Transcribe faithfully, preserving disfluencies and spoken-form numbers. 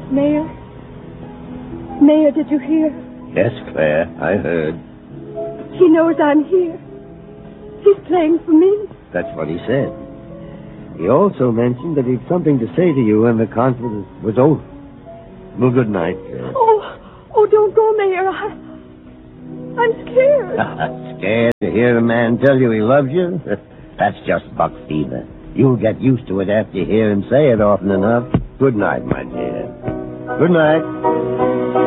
Mayor? Mayor, did you hear? Yes, Claire, I heard. He knows I'm here. He's playing for me. That's what he said. He also mentioned that he'd something to say to you when the concert was over. Well, good night, Claire. Oh, oh, don't go, Mayor. I, I'm scared. Scared to hear a man tell you he loves you? That's just buck fever. You'll get used to it after you hear him say it often enough. Good night, my dear. Good night.